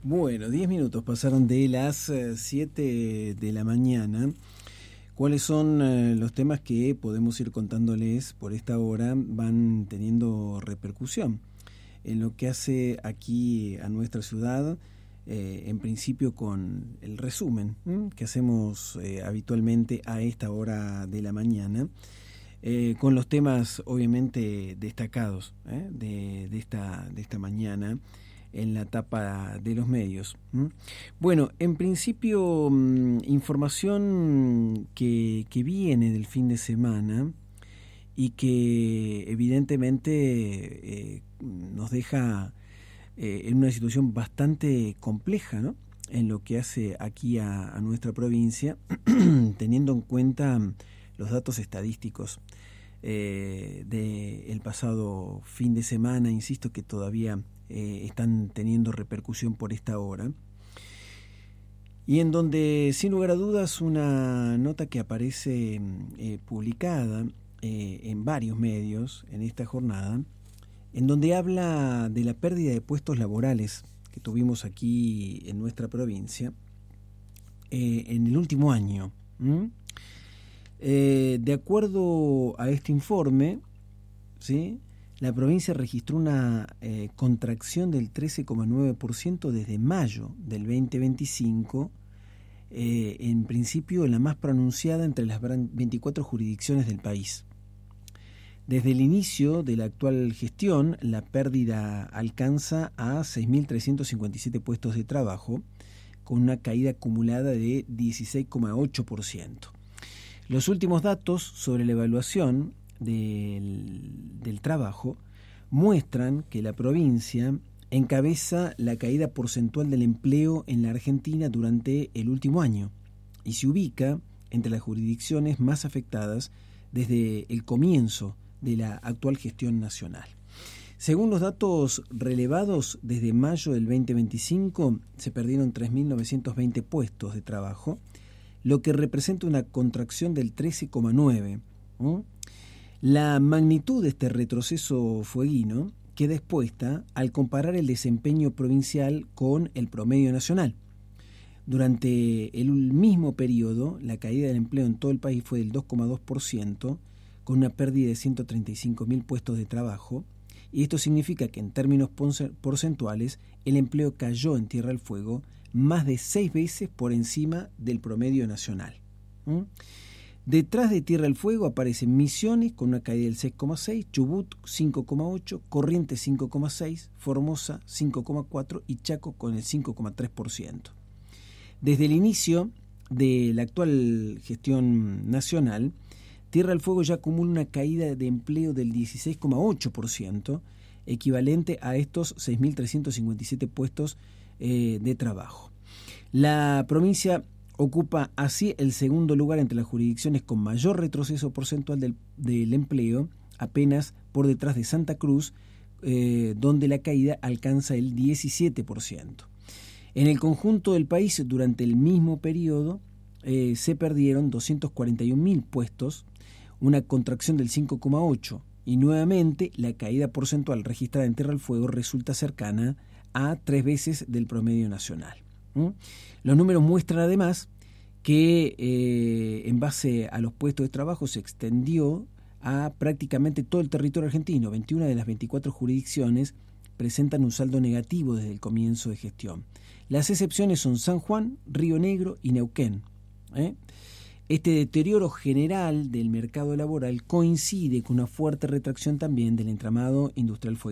Bueno, 10 minutos pasaron de las 7 de la mañana. ¿Cuáles son los temas que podemos ir contándoles por esta hora? Van teniendo repercusión en lo que hace aquí a nuestra ciudad, en principio con el resumen que hacemos habitualmente a esta hora de la mañana, con los temas obviamente destacados de esta mañana en la tapa de los medios. Bueno, en principio, información que viene del fin de semana y que evidentemente nos deja en una situación bastante compleja, ¿no?, en lo que hace aquí a nuestra provincia, teniendo en cuenta los datos estadísticos del pasado fin de semana, insisto que todavía están teniendo repercusión por esta hora, y en donde sin lugar a dudas una nota que aparece publicada en varios medios en esta jornada, en donde habla de la pérdida de puestos laborales que tuvimos aquí en nuestra provincia en el último año. De acuerdo a este informe, ¿sí?, la provincia registró una contracción del 13,9% desde mayo del 2025, en principio la más pronunciada entre las 24 jurisdicciones del país. Desde el inicio de la actual gestión, la pérdida alcanza a 6.357 puestos de trabajo, con una caída acumulada de 16,8%. Los últimos datos sobre la evaluación del trabajo muestran que la provincia encabeza la caída porcentual del empleo en la Argentina durante el último año y se ubica entre las jurisdicciones más afectadas desde el comienzo de la actual gestión nacional. Según los datos relevados desde mayo del 2025, se perdieron 3.920 puestos de trabajo, lo que representa una contracción del 13,9%. La magnitud de este retroceso fueguino queda expuesta al comparar el desempeño provincial con el promedio nacional. Durante el mismo periodo, la caída del empleo en todo el país fue del 2,2%, con una pérdida de 135.000 puestos de trabajo, y esto significa que en términos porcentuales el empleo cayó en Tierra del Fuego más de 6 veces por encima del promedio nacional. Detrás de Tierra del Fuego aparecen Misiones con una caída del 6,6%, Chubut 5,8%, Corrientes 5,6%, Formosa 5,4% y Chaco con el 5,3%. Desde el inicio de la actual gestión nacional, Tierra del Fuego ya acumula una caída de empleo del 16,8%, equivalente a estos 6.357 puestos de trabajo. La provincia ocupa así el segundo lugar entre las jurisdicciones con mayor retroceso porcentual del empleo, apenas por detrás de Santa Cruz, donde la caída alcanza el 17%. En el conjunto del país, durante el mismo periodo, se perdieron 241.000 puestos, una contracción del 5,8%, y nuevamente la caída porcentual registrada en Tierra del Fuego resulta cercana a 3 veces del promedio nacional. Los números muestran además que en base a los puestos de trabajo se extendió a prácticamente todo el territorio argentino. 21 de las 24 jurisdicciones presentan un saldo negativo desde el comienzo de gestión. Las excepciones son San Juan, Río Negro y Neuquén. Este deterioro general del mercado laboral coincide con una fuerte retracción también del entramado industrial fueguino.